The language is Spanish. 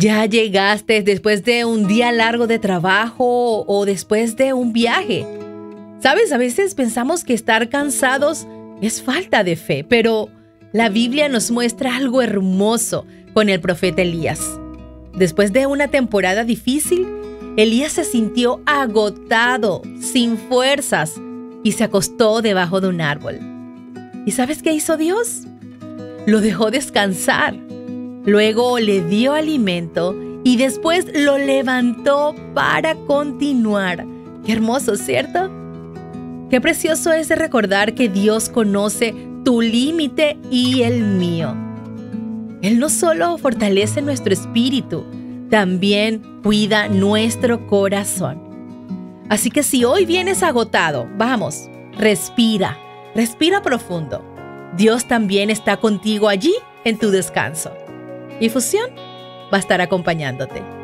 Ya llegaste después de un día largo de trabajo o después de un viaje. Sabes, a veces pensamos que estar cansados es falta de fe, pero la Biblia nos muestra algo hermoso con el profeta Elías. Después de una temporada difícil, Elías se sintió agotado, sin fuerzas, y se acostó debajo de un árbol. ¿Y sabes qué hizo Dios? Lo dejó descansar. Luego le dio alimento y después lo levantó para continuar. Qué hermoso, ¿cierto? Qué precioso es de recordar que Dios conoce tu límite y el mío. Él no solo fortalece nuestro espíritu, también cuida nuestro corazón. Así que si hoy vienes agotado, vamos, respira profundo. Dios también está contigo allí en tu descanso. Y Fusión va a estar acompañándote.